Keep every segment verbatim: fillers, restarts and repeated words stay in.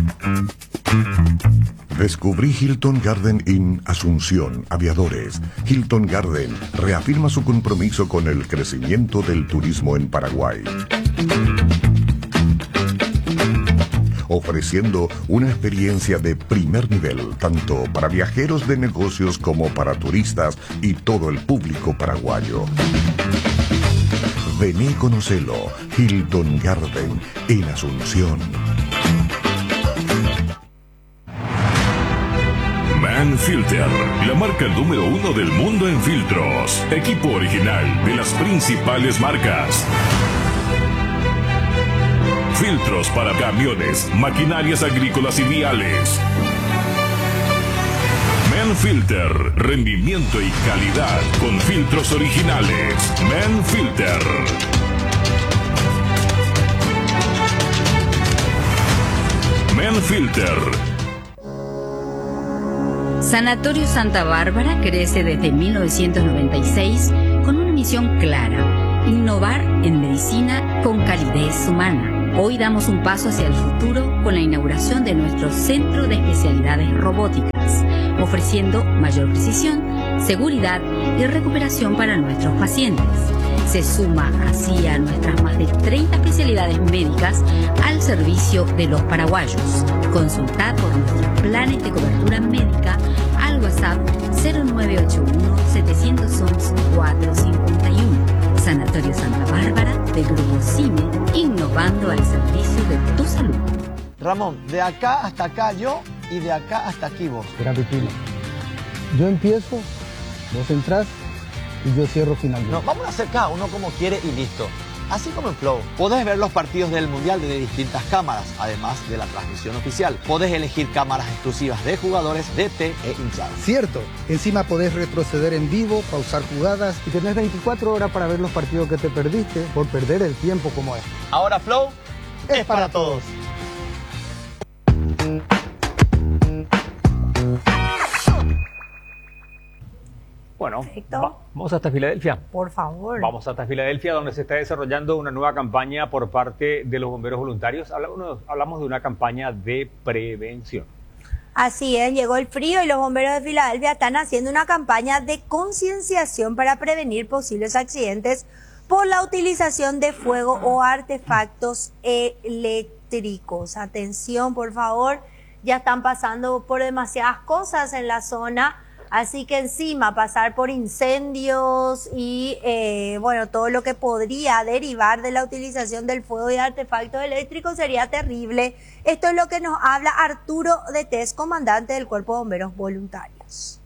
Descubrí Hilton Garden Inn Asunción, Aviadores. Hilton Garden reafirma su compromiso con el crecimiento del turismo en Paraguay, ofreciendo una experiencia de primer nivel, tanto para viajeros de negocios como para turistas y todo el público paraguayo. Vení y conocelo, Hilton Garden en Asunción. Manfilter, la marca número uno del mundo en filtros. Equipo original de las principales marcas. Filtros para camiones, maquinarias agrícolas y viales. Manfilter, rendimiento y calidad con filtros originales. Manfilter. Manfilter. Sanatorio Santa Bárbara crece desde mil novecientos noventa y seis con una misión clara: innovar en medicina con calidez humana. Hoy damos un paso hacia el futuro con la inauguración de nuestro Centro de Especialidades Robóticas, ofreciendo mayor precisión, seguridad y recuperación para nuestros pacientes. Se suma así a nuestras más de treinta especialidades médicas al servicio de los paraguayos. Consulta por nuestros planes de cobertura médica al WhatsApp cero nueve ocho uno, siete uno uno, cuatro cinco uno. Sanatorio Santa Bárbara de Grupo CIME, innovando al servicio de tu salud. Ramón, de acá hasta acá yo y de acá hasta aquí vos. Espera, Pipino. Yo empiezo, vos entrás y yo cierro finalmente. No, vamos a hacer cada uno como quiere y listo. Así como en Flow, podés ver los partidos del Mundial desde distintas cámaras, además de la transmisión oficial. Podés elegir cámaras exclusivas de jugadores, D T e hinchadas. Cierto, encima podés retroceder en vivo, pausar jugadas y tenés veinticuatro horas para ver los partidos que te perdiste por perder el tiempo como es. Ahora Flow es, es para todos. Bueno, va, vamos hasta Filadelfia. Por favor. Vamos hasta Filadelfia, donde se está desarrollando una nueva campaña por parte de los bomberos voluntarios. Hablamos, hablamos de una campaña de prevención. Así es, llegó el frío y los bomberos de Filadelfia están haciendo una campaña de concienciación para prevenir posibles accidentes por la utilización de fuego o artefactos eléctricos. Atención, por favor, ya están pasando por demasiadas cosas en la zona. Así que encima pasar por incendios y eh, bueno, todo lo que podría derivar de la utilización del fuego y de artefactos eléctricos sería terrible. Esto es lo que nos habla Arturo de Tez, comandante del Cuerpo de Bomberos Voluntarios.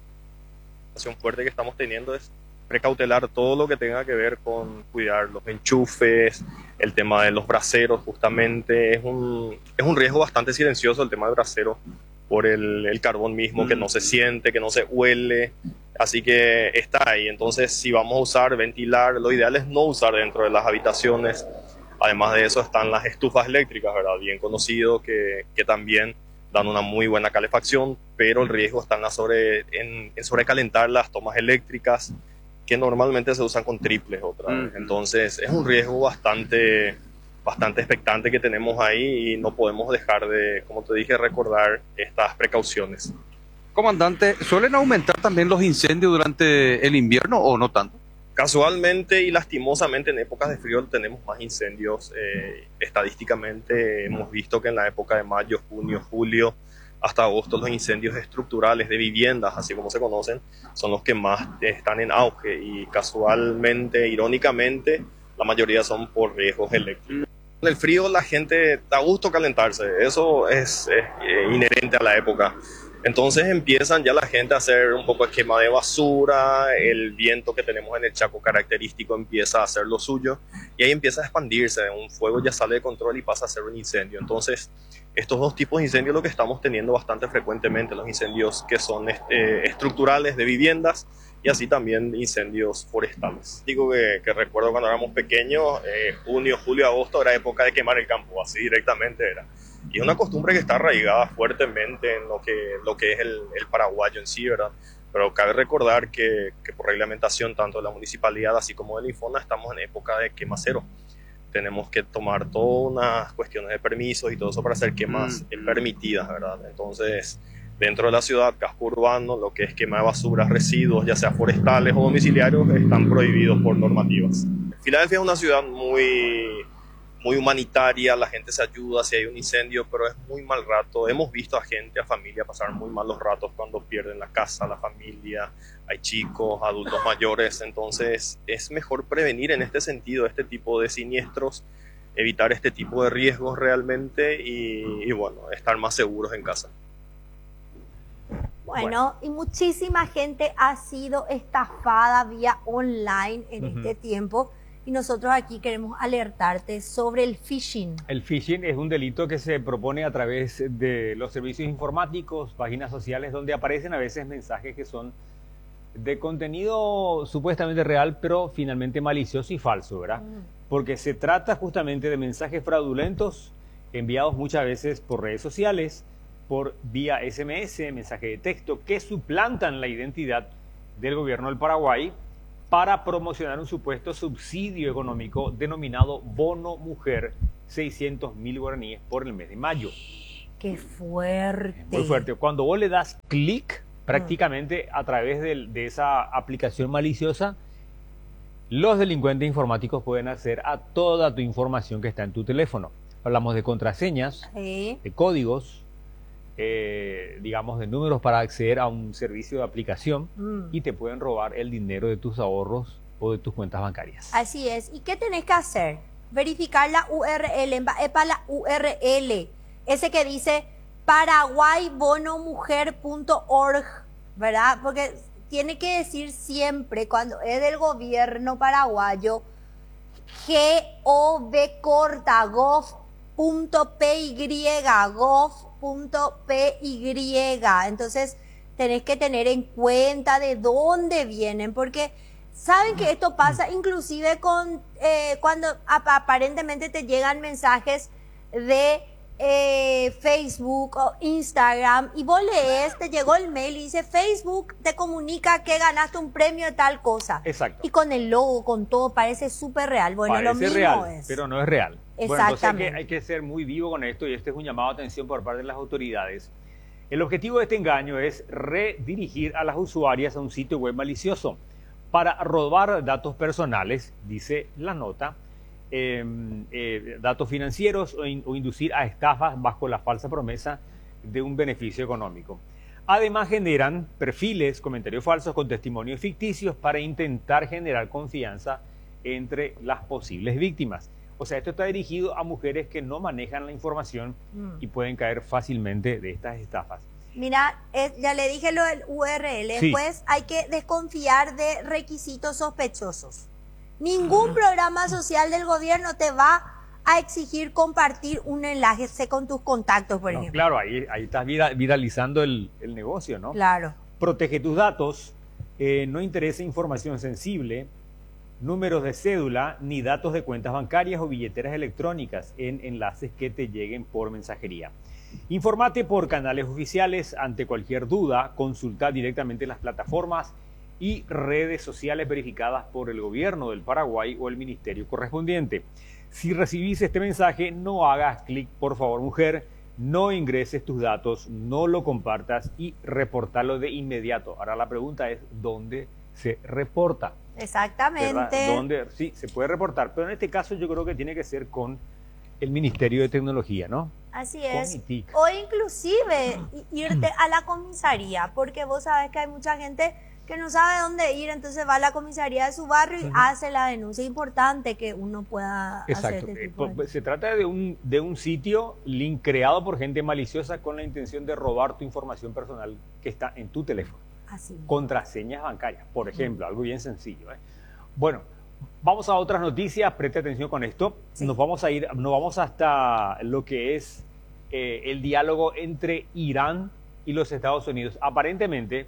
La situación fuerte que estamos teniendo es precautelar todo lo que tenga que ver con cuidar los enchufes, el tema de los braseros justamente. Es un, es un riesgo bastante silencioso el tema del brasero, por el, el carbón mismo, que no se siente, que no se huele, así que está ahí. Entonces, si vamos a usar, ventilar, lo ideal es no usar dentro de las habitaciones. Además de eso están las estufas eléctricas, ¿verdad? Bien conocido, que, que también dan una muy buena calefacción, pero el riesgo está en, la sobre, en, en sobrecalentar las tomas eléctricas, que normalmente se usan con triples otra vez. Entonces, es un riesgo bastante... bastante expectante que tenemos ahí y no podemos dejar de, como te dije, recordar estas precauciones. Comandante, ¿suelen aumentar también los incendios durante el invierno o no tanto? Casualmente y lastimosamente en épocas de frío tenemos más incendios. Eh, estadísticamente hemos visto que en la época de mayo, junio, julio, hasta agosto los incendios estructurales de viviendas, así como se conocen, son los que más están en auge y casualmente, irónicamente, la mayoría son por riesgos eléctricos. En el frío la gente da gusto calentarse, eso es, es eh, inherente a la época. Entonces empiezan ya la gente a hacer un poco de quema de basura, el viento que tenemos en el Chaco característico empieza a hacer lo suyo y ahí empieza a expandirse, un fuego ya sale de control y pasa a ser un incendio. Entonces estos dos tipos de incendios lo que estamos teniendo bastante frecuentemente, los incendios que son eh, estructurales de viviendas y así también incendios forestales. Digo que, que recuerdo cuando éramos pequeños, eh, junio, julio, agosto era época de quemar el campo, así directamente era. Y es una costumbre que está arraigada fuertamente en lo que, lo que es el, el paraguayo en sí, ¿verdad? Pero cabe recordar que, que por reglamentación tanto de la municipalidad así como del Infona estamos en época de quema cero. tenemos que tomar todas unas cuestiones de permisos y todo eso para hacer quemas mm. permitidas, ¿verdad? Entonces, dentro de la ciudad, casco urbano, lo que es quema de basuras, residuos, ya sea forestales o domiciliarios, están prohibidos por normativas. Filadelfia es una ciudad muy, muy humanitaria, la gente se ayuda si hay un incendio, pero es muy mal rato. Hemos visto a gente, a familia pasar muy malos ratos cuando pierden la casa, la familia, hay chicos, adultos mayores, entonces es mejor prevenir en este sentido este tipo de siniestros, evitar este tipo de riesgos realmente y, y bueno, estar más seguros en casa. Bueno, Bueno. y muchísima gente ha sido estafada vía online en Ujú. este tiempo y nosotros aquí queremos alertarte sobre el phishing. El phishing es un delito que se propone a través de los servicios informáticos, páginas sociales, donde aparecen a veces mensajes que son de contenido supuestamente real, pero finalmente malicioso y falso, ¿verdad? Mm. Porque se trata justamente de mensajes fraudulentos enviados muchas veces por redes sociales, por vía ese eme ese, mensaje de texto, que suplantan la identidad del gobierno del Paraguay para promocionar un supuesto subsidio económico denominado Bono Mujer, seiscientos mil guaraníes por el mes de mayo. ¡Qué fuerte! Muy fuerte. Cuando vos le das clic, prácticamente a través de, de esa aplicación maliciosa, los delincuentes informáticos pueden acceder a toda tu información que está en tu teléfono. Hablamos de contraseñas, Sí. de códigos, eh, digamos de números para acceder a un servicio de aplicación Mm. y te pueden robar el dinero de tus ahorros o de tus cuentas bancarias. Así es. ¿Y qué tenés que hacer? Verificar la U R L, para la U R L, ese que dice paraguay bono mujer punto org, ¿verdad? Porque tiene que decir siempre, cuando es del gobierno paraguayo, gov corta, gov.py, gov.py. Entonces, tenés que tener en cuenta de dónde vienen, porque saben que esto pasa inclusive con eh, cuando ap- aparentemente te llegan mensajes de eh, Facebook o Instagram y vos lees, te llegó el mail y dice Facebook te comunica que ganaste un premio de tal cosa. Exacto. Y con el logo, con todo, parece súper real. Bueno, lo Parece mismo real, es. pero no es real. Bueno, entonces hay que, Exactamente. hay que ser muy vivo con esto y este es un llamado a atención por parte de las autoridades. El objetivo de este engaño es redirigir a las usuarias a un sitio web malicioso para robar datos personales, dice la nota, eh, eh, datos financieros o, in- o inducir a estafas bajo la falsa promesa de un beneficio económico. Además generan perfiles, comentarios falsos con testimonios ficticios para intentar generar confianza entre las posibles víctimas. O sea, esto está dirigido a mujeres que no manejan la información Mm. y pueden caer fácilmente de estas estafas. Mira, es- ya le dije lo del U R L. Sí. Después hay que desconfiar de requisitos sospechosos. Ningún programa social del gobierno te va a exigir compartir un enlace con tus contactos, por No, ejemplo. claro, ahí, ahí estás vira- viralizando el, el negocio, ¿no? Claro. Protege tus datos, eh, no interesa información sensible, números de cédula, ni datos de cuentas bancarias o billeteras electrónicas en enlaces que te lleguen por mensajería. Informate por canales oficiales ante cualquier duda, consulta directamente las plataformas y redes sociales verificadas por el gobierno del Paraguay o el ministerio correspondiente. Si recibís este mensaje, no hagas clic, por favor, mujer, no ingreses tus datos, no lo compartas y reportalo de inmediato. Ahora la pregunta es, ¿dónde se reporta? Exactamente. ¿Verdad? ¿Dónde? Sí, se puede reportar, pero en este caso yo creo que tiene que ser con el Ministerio de Tecnología, ¿no? Así es. Con I T I C. O inclusive i- irte a la comisaría, porque vos sabés que hay mucha gente que no sabe dónde ir, entonces va a la comisaría de su barrio y Ujú. hace la denuncia. Es importante que uno pueda hacer Exacto. este Eh, tipo po- de... Se trata de un, de un sitio link creado por gente maliciosa con la intención de robar tu información personal que está en tu teléfono. Así. Contraseñas bancarias, por ejemplo, algo bien sencillo. ¿eh? Bueno, vamos a otras noticias, preste atención con esto. Sí. Nos vamos a ir, nos vamos hasta lo que es eh, el diálogo entre Irán y los Estados Unidos. Aparentemente,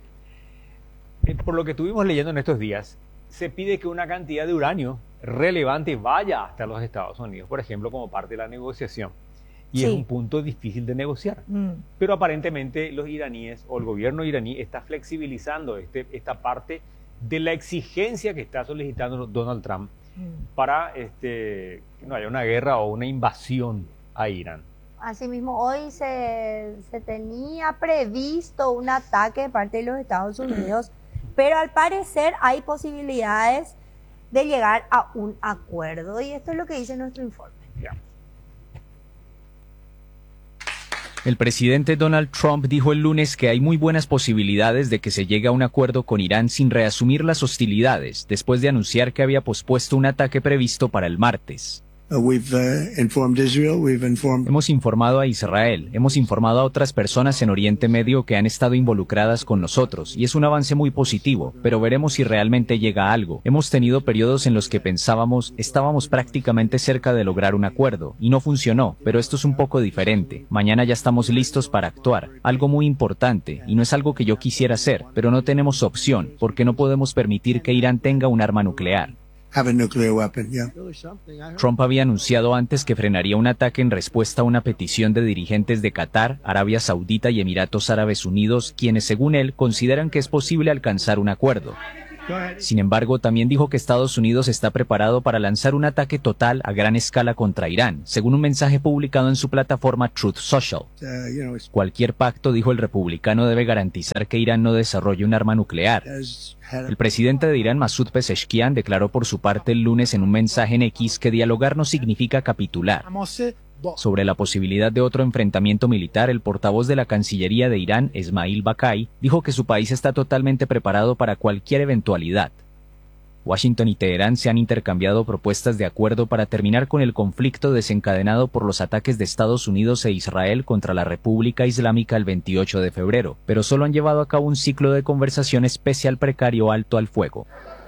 eh, por lo que estuvimos leyendo en estos días, se pide que una cantidad de uranio relevante vaya hasta los Estados Unidos, por ejemplo, como parte de la negociación. Y Sí. es un punto difícil de negociar. Mm. Pero aparentemente los iraníes o el gobierno iraní está flexibilizando este, esta parte de la exigencia que está solicitando Donald Trump para este, que no haya una guerra o una invasión a Irán. Asimismo, hoy se, se tenía previsto un ataque de parte de los Estados Unidos, pero al parecer hay posibilidades de llegar a un acuerdo. Y esto es lo que dice nuestro informe. Veamos. El presidente Donald Trump dijo el lunes que hay muy buenas posibilidades de que se llegue a un acuerdo con Irán sin reasumir las hostilidades, después de anunciar que había pospuesto un ataque previsto para el martes. Uh, we've, uh, informed Israel, we've informed... Hemos informado a Israel, hemos informado a otras personas en Oriente Medio que han estado involucradas con nosotros, y es un avance muy positivo, pero veremos si realmente llega a algo. Hemos tenido periodos en los que pensábamos, estábamos prácticamente cerca de lograr un acuerdo, y no funcionó, pero esto es un poco diferente. Mañana ya estamos listos para actuar, algo muy importante, y no es algo que yo quisiera hacer, pero no tenemos opción, porque no podemos permitir que Irán tenga un arma nuclear. have a nuclear weapon, yeah. Trump había anunciado antes que frenaría un ataque en respuesta a una petición de dirigentes de Qatar, Arabia Saudita y Emiratos Árabes Unidos, quienes, según él, consideran que es posible alcanzar un acuerdo. Sin embargo, también dijo que Estados Unidos está preparado para lanzar un ataque total a gran escala contra Irán, según un mensaje publicado en su plataforma Truth Social. Cualquier pacto, dijo el republicano, debe garantizar que Irán no desarrolle un arma nuclear. El presidente de Irán, Masoud Pezeshkian, declaró por su parte el lunes en un mensaje en X que dialogar no significa capitular. Sobre la posibilidad de otro enfrentamiento militar, el portavoz de la Cancillería de Irán, Esmail Bakai, dijo que su país está totalmente preparado para cualquier eventualidad. Washington y Teherán se han intercambiado propuestas de acuerdo para terminar con el conflicto desencadenado por los ataques de Estados Unidos e Israel contra la República Islámica el veintiocho de febrero, pero solo han llevado a cabo un ciclo de conversaciones pese al precario alto al fuego.